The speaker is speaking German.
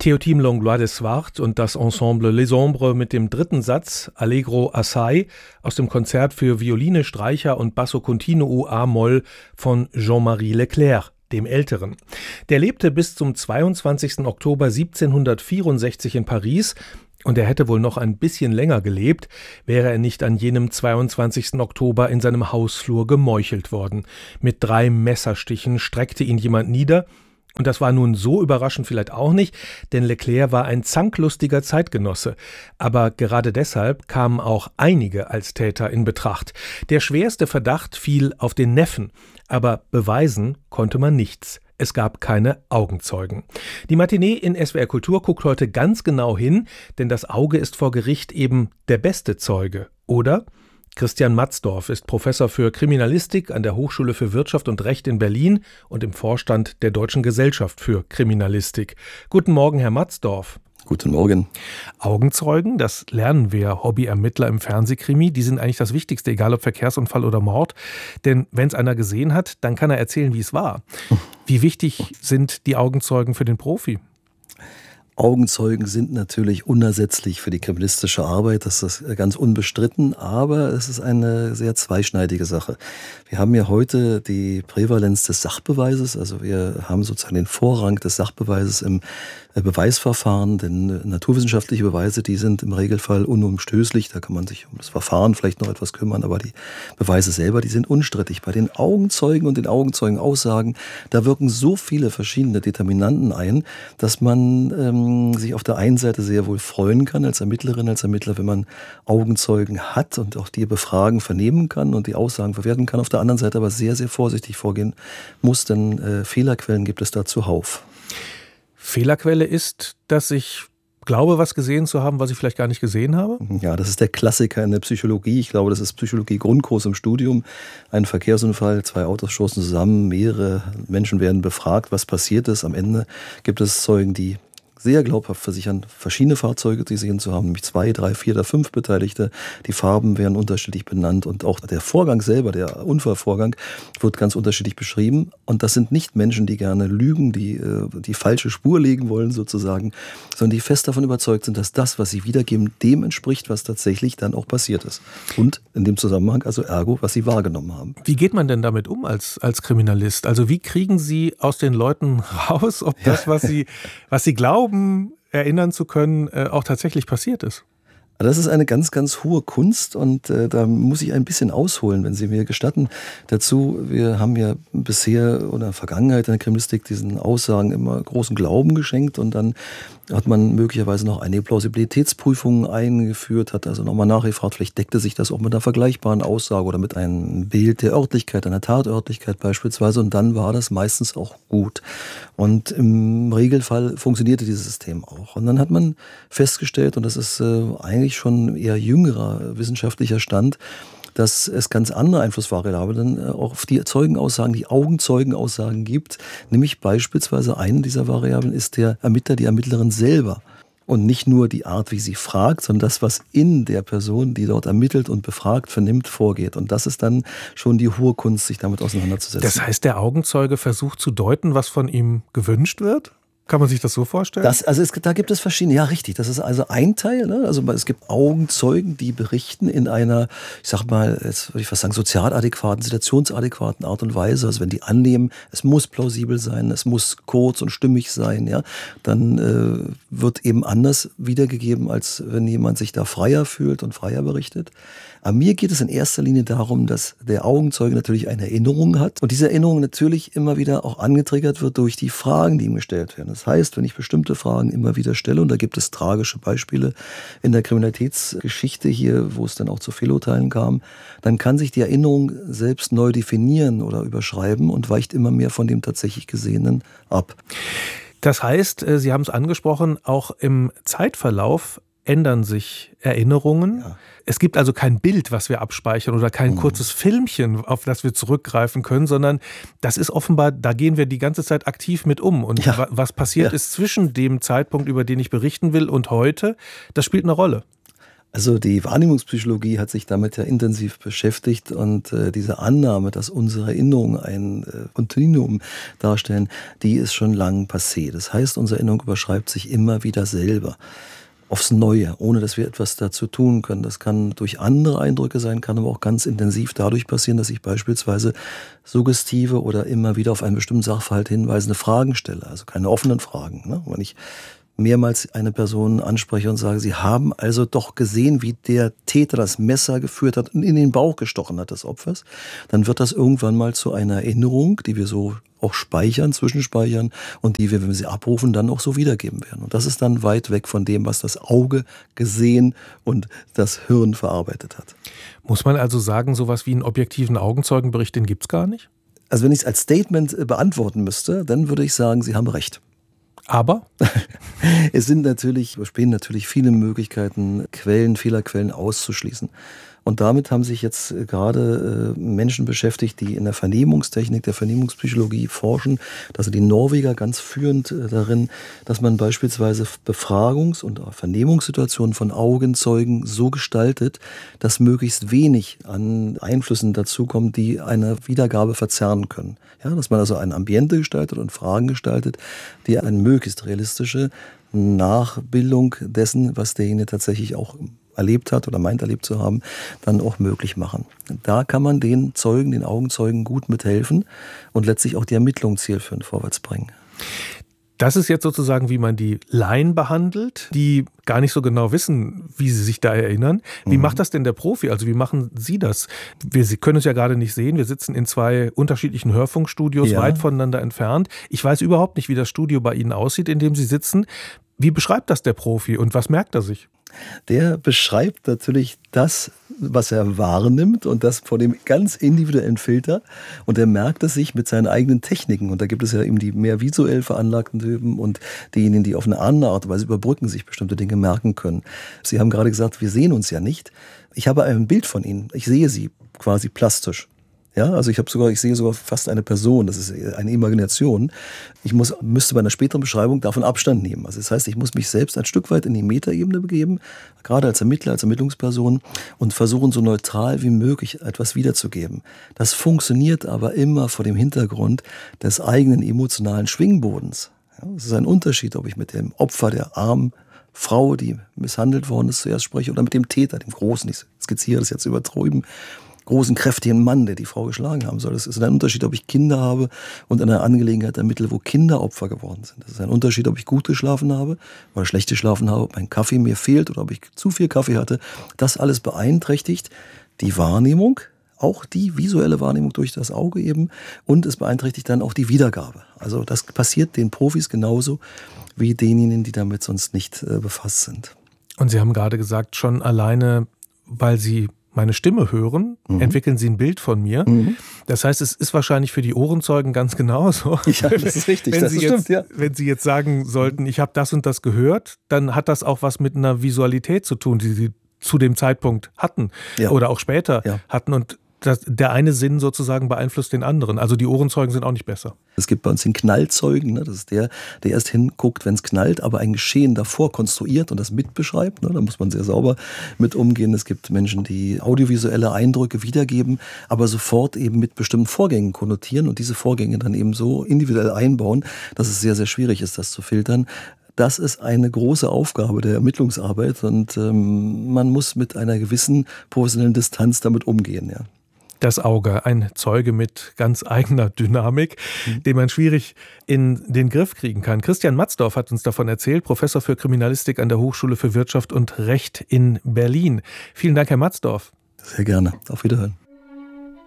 Théotime Langlois de Swart und das Ensemble Les Ombres mit dem dritten Satz Allegro assai aus dem Konzert für Violine, Streicher und Basso Continuo a-Moll von Jean-Marie Leclerc, dem Älteren. Der lebte bis zum 22. Oktober 1764 in Paris und er hätte wohl noch ein bisschen länger gelebt, wäre er nicht an jenem 22. Oktober in seinem Hausflur gemeuchelt worden. Mit 3 Messerstichen streckte ihn jemand nieder. Und das war nun so überraschend vielleicht auch nicht, denn Leclerc war ein zanklustiger Zeitgenosse. Aber gerade deshalb kamen auch einige als Täter in Betracht. Der schwerste Verdacht fiel auf den Neffen, aber beweisen konnte man nichts. Es gab keine Augenzeugen. Die Matinee in SWR Kultur guckt heute ganz genau hin, denn das Auge ist vor Gericht eben der beste Zeuge, oder? Christian Matzdorf ist Professor für Kriminalistik an der Hochschule für Wirtschaft und Recht in Berlin und im Vorstand der Deutschen Gesellschaft für Kriminalistik. Guten Morgen, Herr Matzdorf. Guten Morgen. Augenzeugen, das lernen wir Hobbyermittler im Fernsehkrimi, die sind eigentlich das Wichtigste, egal ob Verkehrsunfall oder Mord. Denn wenn es einer gesehen hat, dann kann er erzählen, wie es war. Wie wichtig sind die Augenzeugen für den Profi? Augenzeugen sind natürlich unersetzlich für die kriminalistische Arbeit, das ist ganz unbestritten, aber es ist eine sehr zweischneidige Sache. Wir haben ja heute die Prävalenz des Sachbeweises, also wir haben sozusagen den Vorrang des Sachbeweises im Beweisverfahren, denn naturwissenschaftliche Beweise, die sind im Regelfall unumstößlich, da kann man sich um das Verfahren vielleicht noch etwas kümmern, aber die Beweise selber, die sind unstrittig. Bei den Augenzeugen und den Augenzeugenaussagen, da wirken so viele verschiedene Determinanten ein, dass man sich auf der einen Seite sehr wohl freuen kann als Ermittlerin, als Ermittler, wenn man Augenzeugen hat und auch die befragen, vernehmen kann und die Aussagen verwerten kann. Auf der anderen Seite aber sehr, sehr vorsichtig vorgehen muss, denn Fehlerquellen gibt es da zuhauf. Fehlerquelle ist, dass ich glaube, was gesehen zu haben, was ich vielleicht gar nicht gesehen habe? Ja, das ist der Klassiker in der Psychologie. Ich glaube, das ist Psychologie-Grundkurs im Studium. Ein Verkehrsunfall, 2 Autos stoßen zusammen, mehrere Menschen werden befragt, was passiert ist. Am Ende gibt es Zeugen, die sehr glaubhaft versichern, verschiedene Fahrzeuge gesehen zu haben, nämlich 2, 3, 4 oder 5 Beteiligte. Die Farben werden unterschiedlich benannt und auch der Vorgang selber, der Unfallvorgang, wird ganz unterschiedlich beschrieben. Und das sind nicht Menschen, die gerne lügen, die falsche Spur legen wollen sozusagen, sondern die fest davon überzeugt sind, dass das, was sie wiedergeben, dem entspricht, was tatsächlich dann auch passiert ist. Und in dem Zusammenhang, also ergo, was sie wahrgenommen haben. Wie geht man denn damit um als Kriminalist? Also wie kriegen Sie aus den Leuten raus, ob das, was sie glauben, erinnern zu können, auch tatsächlich passiert ist? Das ist eine ganz, ganz hohe Kunst und da muss ich ein bisschen ausholen, wenn Sie mir gestatten. Dazu, wir haben ja bisher oder in der Vergangenheit in der Kriminalistik diesen Aussagen immer großen Glauben geschenkt und dann hat man möglicherweise noch einige Plausibilitätsprüfungen eingeführt, hat also nochmal nachgefragt, vielleicht deckte sich das auch mit einer vergleichbaren Aussage oder mit einem Bild der Örtlichkeit, einer Tatörtlichkeit beispielsweise und dann war das meistens auch gut. Und im Regelfall funktionierte dieses System auch. Und dann hat man festgestellt, und das ist eigentlich schon eher jüngerer wissenschaftlicher Stand, dass es ganz andere Einflussvariablen auch auf die Zeugenaussagen, die Augenzeugenaussagen gibt. Nämlich beispielsweise eine dieser Variablen ist der Ermittler, die Ermittlerin selber. Und nicht nur die Art, wie sie fragt, sondern das, was in der Person, die dort ermittelt und befragt, vernimmt, vorgeht. Und das ist dann schon die hohe Kunst, sich damit auseinanderzusetzen. Das heißt, der Augenzeuge versucht zu deuten, was von ihm gewünscht wird? Kann man sich das so vorstellen? Da gibt es verschiedene, ja richtig, das ist also ein Teil, ne? Also es gibt Augenzeugen, die berichten in einer, ich sag mal, jetzt würde ich fast sagen, sozialadäquaten, situationsadäquaten Art und Weise. Also wenn die annehmen, es muss plausibel sein, es muss kurz und stimmig sein, ja, dann wird eben anders wiedergegeben, als wenn jemand sich da freier fühlt und freier berichtet. Aber mir geht es in erster Linie darum, dass der Augenzeuge natürlich eine Erinnerung hat und diese Erinnerung natürlich immer wieder auch angetriggert wird durch die Fragen, die ihm gestellt werden. Das heißt, wenn ich bestimmte Fragen immer wieder stelle, und da gibt es tragische Beispiele in der Kriminalitätsgeschichte hier, wo es dann auch zu Fehlurteilen kam, dann kann sich die Erinnerung selbst neu definieren oder überschreiben und weicht immer mehr von dem tatsächlich Gesehenen ab. Das heißt, Sie haben es angesprochen, auch im Zeitverlauf ändern sich Erinnerungen. Ja. Es gibt also kein Bild, was wir abspeichern oder kein kurzes Filmchen, auf das wir zurückgreifen können, sondern das ist offenbar, da gehen wir die ganze Zeit aktiv mit um. Und was passiert ist zwischen dem Zeitpunkt, über den ich berichten will und heute, das spielt eine Rolle. Also die Wahrnehmungspsychologie hat sich damit ja intensiv beschäftigt und diese Annahme, dass unsere Erinnerungen ein Kontinuum darstellen, die ist schon lang passé. Das heißt, unsere Erinnerung überschreibt sich immer wieder selber aufs Neue, ohne dass wir etwas dazu tun können. Das kann durch andere Eindrücke sein, kann aber auch ganz intensiv dadurch passieren, dass ich beispielsweise suggestive oder immer wieder auf einen bestimmten Sachverhalt hinweisende Fragen stelle, also keine offenen Fragen. Ne? Wenn ich mehrmals eine Person anspreche und sage, Sie haben also doch gesehen, wie der Täter das Messer geführt hat und in den Bauch gestochen hat des Opfers, dann wird das irgendwann mal zu einer Erinnerung, die wir so auch speichern, zwischenspeichern und die wir, wenn wir sie abrufen, dann auch so wiedergeben werden. Und das ist dann weit weg von dem, was das Auge gesehen und das Hirn verarbeitet hat. Muss man also sagen, sowas wie einen objektiven Augenzeugenbericht, den gibt's gar nicht? Also wenn ich es als Statement beantworten müsste, dann würde ich sagen, Sie haben recht. Aber? Es bestehen natürlich viele Möglichkeiten, Fehlerquellen auszuschließen. Und damit haben sich jetzt gerade Menschen beschäftigt, die in der Vernehmungstechnik, der Vernehmungspsychologie forschen. Da sind die Norweger ganz führend darin, dass man beispielsweise Befragungs- und Vernehmungssituationen von Augenzeugen so gestaltet, dass möglichst wenig an Einflüssen dazukommen, die eine Wiedergabe verzerren können. Ja, dass man also ein Ambiente gestaltet und Fragen gestaltet, die eine möglichst realistische Nachbildung dessen, was derjenige tatsächlich auch erlebt hat oder meint erlebt zu haben, dann auch möglich machen. Da kann man den Augenzeugen gut mithelfen und letztlich auch die Ermittlungen zielführend vorwärts bringen. Das ist jetzt sozusagen, wie man die Laien behandelt, die gar nicht so genau wissen, wie sie sich da erinnern. Wie macht das denn der Profi? Also wie machen Sie das? Wir können es ja gerade nicht sehen. Wir sitzen in 2 unterschiedlichen Hörfunkstudios, weit voneinander entfernt. Ich weiß überhaupt nicht, wie das Studio bei Ihnen aussieht, in dem Sie sitzen. Wie beschreibt das der Profi und was merkt er sich? Der beschreibt natürlich das, was er wahrnimmt und das vor dem ganz individuellen Filter. Und er merkt es sich mit seinen eigenen Techniken. Und da gibt es ja eben die mehr visuell veranlagten Typen und diejenigen, die auf eine andere Art und Weise überbrücken, sich bestimmte Dinge merken können. Sie haben gerade gesagt, wir sehen uns ja nicht. Ich habe ein Bild von Ihnen. Ich sehe Sie quasi plastisch. Ja, also ich sehe sogar fast eine Person, das ist eine Imagination. Ich müsste bei einer späteren Beschreibung davon Abstand nehmen. Also das heißt, ich muss mich selbst ein Stück weit in die Metaebene begeben, gerade als Ermittler, als Ermittlungsperson und versuchen, so neutral wie möglich etwas wiederzugeben. Das funktioniert aber immer vor dem Hintergrund des eigenen emotionalen Schwingbodens. Ja, es ist ein Unterschied, ob ich mit dem Opfer der armen Frau, die misshandelt worden ist, zuerst spreche, oder mit dem Täter, dem Großen, ich skizziere das jetzt übertrieben, großen, kräftigen Mann, der die Frau geschlagen haben soll. Das ist ein Unterschied, ob ich Kinder habe und in einer Angelegenheit ermittle, wo Kinder Opfer geworden sind. Das ist ein Unterschied, ob ich gut geschlafen habe oder schlecht geschlafen habe, ob mein Kaffee mir fehlt oder ob ich zu viel Kaffee hatte. Das alles beeinträchtigt die Wahrnehmung, auch die visuelle Wahrnehmung durch das Auge eben, und es beeinträchtigt dann auch die Wiedergabe. Also das passiert den Profis genauso wie denjenigen, die damit sonst nicht befasst sind. Und Sie haben gerade gesagt, schon alleine, weil Sie meine Stimme hören, entwickeln Sie ein Bild von mir. Das heißt, es ist wahrscheinlich für die Ohrenzeugen ganz genauso. Ja, das ist richtig. Wenn Sie jetzt sagen sollten, ich habe das und das gehört, dann hat das auch was mit einer Visualität zu tun, die Sie zu dem Zeitpunkt hatten oder auch später hatten. Und der eine Sinn sozusagen beeinflusst den anderen. Also die Ohrenzeugen sind auch nicht besser. Es gibt bei uns den Knallzeugen, ne? Das ist der erst hinguckt, wenn es knallt, aber ein Geschehen davor konstruiert und das mitbeschreibt. Ne? Da muss man sehr sauber mit umgehen. Es gibt Menschen, die audiovisuelle Eindrücke wiedergeben, aber sofort eben mit bestimmten Vorgängen konnotieren und diese Vorgänge dann eben so individuell einbauen, dass es sehr, sehr schwierig ist, das zu filtern. Das ist eine große Aufgabe der Ermittlungsarbeit und man muss mit einer gewissen professionellen Distanz damit umgehen, ja. Das Auge, ein Zeuge mit ganz eigener Dynamik, den man schwierig in den Griff kriegen kann. Christian Matzdorf hat uns davon erzählt, Professor für Kriminalistik an der Hochschule für Wirtschaft und Recht in Berlin. Vielen Dank, Herr Matzdorf. Sehr gerne. Auf Wiederhören.